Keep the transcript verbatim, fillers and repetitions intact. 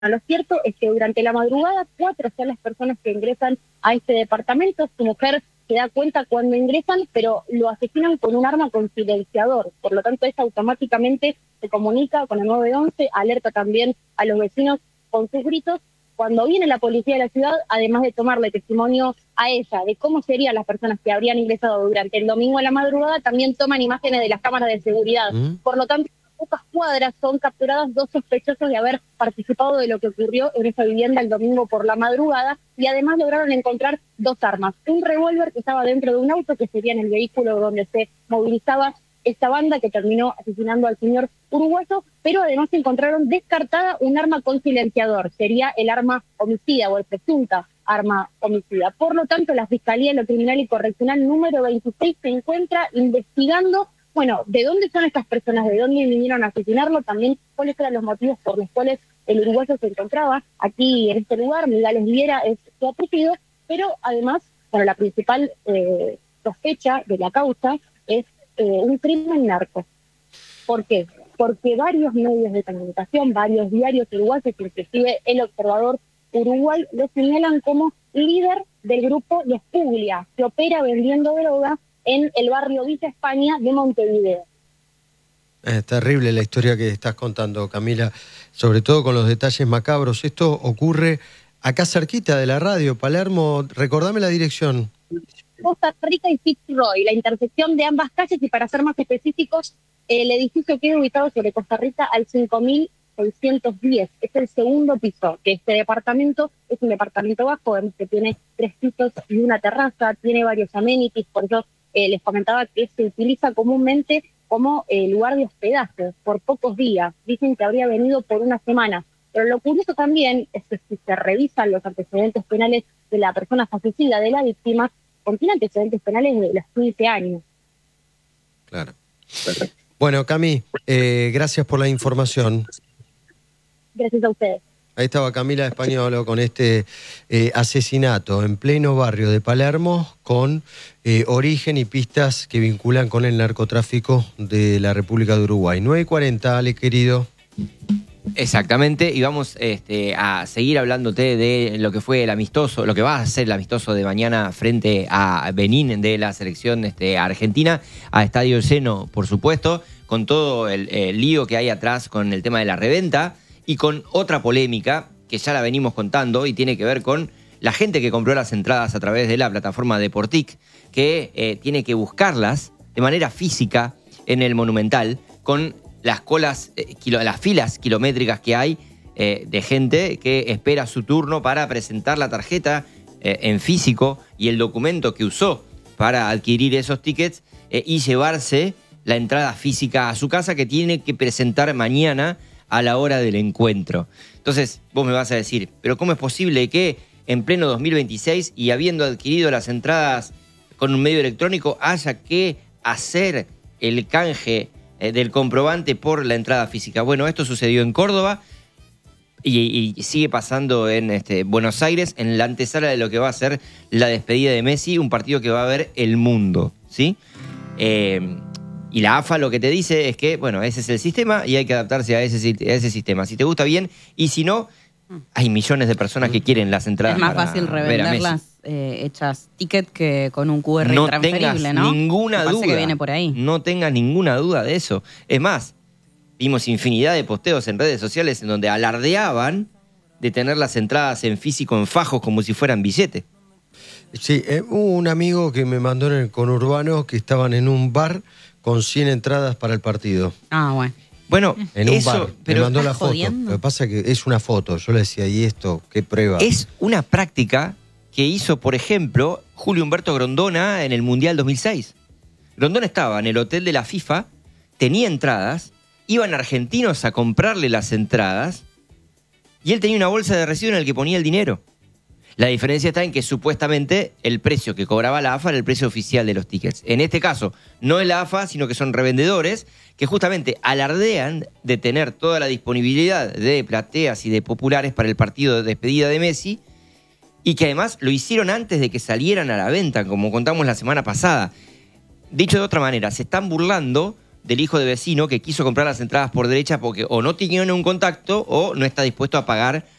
Lo cierto es que durante la madrugada, cuatro son las personas que ingresan a este departamento. Su mujer se da cuenta cuando ingresan, pero lo asesinan con un arma con silenciador. Por lo tanto, ella automáticamente se comunica con el nueve once, alerta también a los vecinos con sus gritos. Cuando viene la policía de la ciudad, además de tomarle testimonio a ella de cómo serían las personas que habrían ingresado durante el domingo a la madrugada, también toman imágenes de las cámaras de seguridad. Mm. Por lo tanto, pocas cuadras son capturadas dos sospechosos de haber participado de lo que ocurrió en esa vivienda el domingo por la madrugada, y además lograron encontrar dos armas. Un revólver que estaba dentro de un auto, que sería en el vehículo donde se movilizaba esta banda que terminó asesinando al señor uruguayo, pero además encontraron descartada un arma con silenciador. Sería el arma homicida o el presunta arma homicida. Por lo tanto, la Fiscalía de lo Criminal y Correccional número veintiséis se encuentra investigando, bueno, de dónde son estas personas, de dónde vinieron a asesinarlo, también cuáles eran los motivos por los cuales el uruguayo se encontraba aquí en este lugar. Migales Viera es su apellido, pero además, bueno, la principal eh, sospecha de la causa es eh, un crimen narco. ¿Por qué? Porque varios medios de comunicación, varios diarios uruguayos, inclusive El Observador Uruguay, lo señalan como líder del grupo Los Puglia, que opera vendiendo droga en el barrio Villa España de Montevideo. Es terrible la historia que estás contando, Camila, sobre todo con los detalles macabros. Esto ocurre acá cerquita de la radio, Palermo. Recordame la dirección. Costa Rica y Fitzroy, la intersección de ambas calles, y para ser más específicos, el edificio queda ubicado sobre Costa Rica al cinco mil seiscientos diez. Es el segundo piso de este departamento. Es un departamento bajo, vemos que tiene tres pisos y una terraza, tiene varios amenities, por eso eh, les comentaba que se utiliza comúnmente como eh, lugar de hospedaje por pocos días. Dicen que habría venido por una semana. Pero lo curioso también es que si se revisan los antecedentes penales de la persona fallecida, de la víctima, contiene antecedentes penales de los quince años. Claro. Perfecto. Bueno, Cami, eh, gracias por la información. Gracias a ustedes. Ahí estaba Camila Españolo con este eh, asesinato en pleno barrio de Palermo, con eh, origen y pistas que vinculan con el narcotráfico de la República de Uruguay. nueve y cuarenta, Ale, querido. Exactamente, y vamos este, a seguir hablándote de lo que fue el amistoso, lo que va a ser el amistoso de mañana frente a Benín de la selección este, argentina, a Estadio Lleno, por supuesto, con todo el, el lío que hay atrás con el tema de la reventa y con otra polémica que ya la venimos contando y tiene que ver con la gente que compró las entradas a través de la plataforma Deportic, que eh, tiene que buscarlas de manera física en el Monumental con las colas, eh, kilo, las filas kilométricas que hay eh, de gente que espera su turno para presentar la tarjeta eh, en físico y el documento que usó para adquirir esos tickets eh, y llevarse la entrada física a su casa, que tiene que presentar mañana a la hora del encuentro. Entonces, vos me vas a decir, ¿pero cómo es posible que en pleno dos mil veintiséis y habiendo adquirido las entradas con un medio electrónico haya que hacer el canje del comprobante por la entrada física? Bueno, esto sucedió en Córdoba y, y sigue pasando en este, Buenos Aires, en la antesala de lo que va a ser la despedida de Messi, un partido que va a ver el mundo, ¿sí? Eh, y la AFA lo que te dice es que, bueno, ese es el sistema y hay que adaptarse a ese, a ese sistema. Si te gusta, bien, y si no, hay millones de personas que quieren las entradas. Es más fácil revenderlas eh, hechas ticket que con un cu erre no intransferible, tengas ¿no? ninguna duda. Que viene por ahí. No tengas ninguna duda de eso. Es más, vimos infinidad de posteos en redes sociales en donde alardeaban de tener las entradas en físico en fajos como si fueran billete. Sí, eh, hubo un amigo que me mandó en el conurbano que estaban en un bar con cien entradas para el partido. Ah, bueno. Bueno, en un eso, bar, pero me mandó la foto. Jodiendo. Lo que pasa es que es una foto. Yo le decía, ¿y esto? ¿Qué prueba? Es una práctica que hizo, por ejemplo, Julio Humberto Grondona en el Mundial dos mil seis. Grondona estaba en el hotel de la FIFA, tenía entradas, iban argentinos a comprarle las entradas y él tenía una bolsa de residuos en el que ponía el dinero. La diferencia está en que supuestamente el precio que cobraba la AFA era el precio oficial de los tickets. En este caso, no es la AFA, sino que son revendedores que justamente alardean de tener toda la disponibilidad de plateas y de populares para el partido de despedida de Messi, y que además lo hicieron antes de que salieran a la venta, como contamos la semana pasada. Dicho de otra manera, se están burlando del hijo de vecino que quiso comprar las entradas por derecha porque o no tiene un contacto o no está dispuesto a pagar